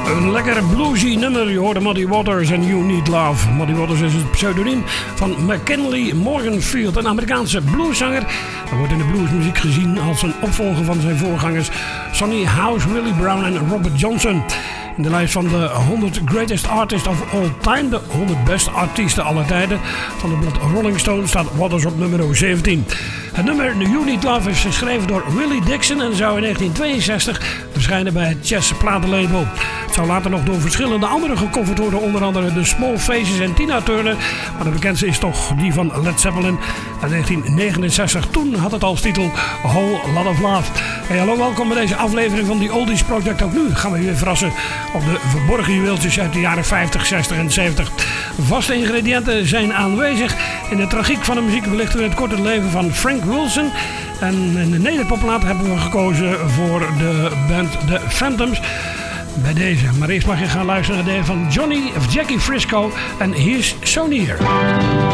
Een lekker bluesy nummer. Je hoorde Muddy Waters en You Need Love. Muddy Waters is het pseudoniem van McKinley Morganfield, een Amerikaanse blueszanger. Hij wordt in de bluesmuziek gezien als een opvolger van zijn voorgangers Sonny House, Willie Brown en Robert Johnson. In de lijst van de 100 Greatest Artists of All Time, de 100 beste artiesten aller tijden van de blad Rolling Stone, staat Waters op nummer 17. Het nummer You Need Love is geschreven door Willie Dixon en zou in 1962 verschijnen bij het Chess platenlabel. Het zou later nog door verschillende anderen gecoverd worden, onder andere de Small Faces en Tina Turner. Maar de bekendste is toch die van Led Zeppelin uit 1969. Toen had het als titel A Whole Lot of Love. Hey, hallo, welkom bij deze aflevering van The Oldies Project. Ook nu gaan we weer verrassen op de verborgen juweeltjes uit de jaren 50, 60 en 70. Vaste ingrediënten zijn aanwezig. In de tragiek van de muziek belichten we het korte leven van Frank Wilson. En in de nederpopplaat hebben we gekozen voor de band The Phantoms. Bij deze. Maar eerst mag je gaan luisteren naar de van Jackie Frisco en Here's So Near.